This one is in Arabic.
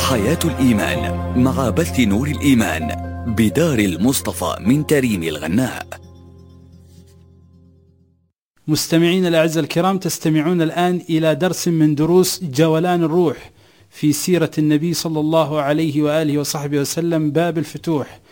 حياة الإيمان مع بث نور الإيمان بدار المصطفى من تريم الغناء. مستمعين الأعزاء الكرام، تستمعون الآن إلى درس من دروس جولان الروح في سيرة النبي صلى الله عليه وآله وصحبه وسلم، باب الفتوح،